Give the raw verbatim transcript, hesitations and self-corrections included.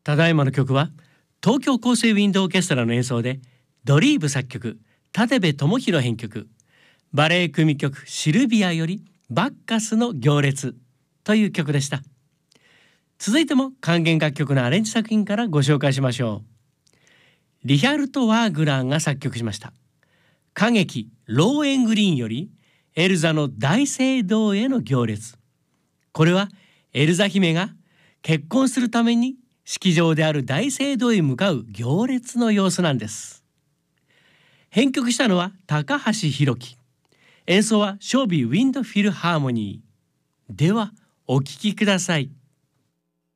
ただいまの曲は東京厚生ウィンドオーケストラの演奏でドリーブ作曲、立部智弘編曲、バレエ組曲シルビアよりバッカスの行列という曲でした。続いても管弦楽曲のアレンジ作品からご紹介しましょう。リヒャルト・ワーグラーが作曲しました歌劇ローエングリーンよりエルザの大聖堂への行列。これはエルザ姫が結婚するために式場である大聖堂へ向かう行列の様子なんです。編曲したのは高橋宏樹、演奏はショービーウィンドフィルハーモニー。ではお聴きください。